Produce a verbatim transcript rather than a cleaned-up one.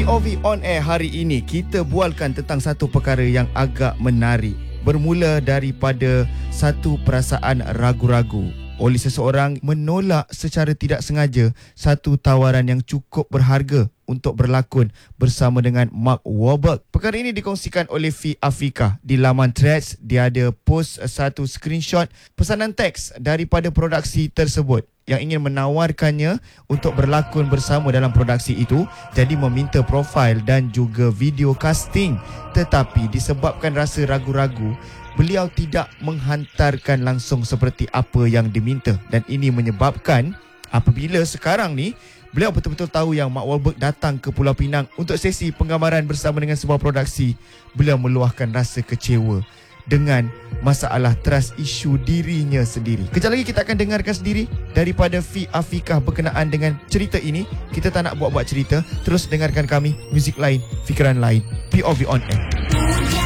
P O V On Air hari ini kita bualkan tentang satu perkara yang agak menarik. Bermula daripada satu perasaan ragu-ragu oleh seseorang menolak secara tidak sengaja satu tawaran yang cukup berharga untuk berlakon bersama dengan Mark Wahlberg. Perkara ini dikongsikan oleh Fi Afika di laman Threads. Dia ada post satu screenshot pesanan teks daripada produksi tersebut yang ingin menawarkannya untuk berlakon bersama dalam produksi itu, jadi meminta profil dan juga video casting. Tetapi disebabkan rasa ragu-ragu, beliau tidak menghantarkan langsung seperti apa yang diminta, dan ini menyebabkan apabila sekarang ni beliau betul-betul tahu yang Mark Wahlberg datang ke Pulau Pinang untuk sesi penggambaran bersama dengan sebuah produksi, beliau meluahkan rasa kecewa dengan masalah trust issue dirinya sendiri. Kejap lagi kita akan dengarkan sendiri daripada Fi Afikah berkenaan dengan cerita ini. Kita tak nak buat-buat cerita, terus dengarkan kami, muzik lain, fikiran lain. P O V On Air.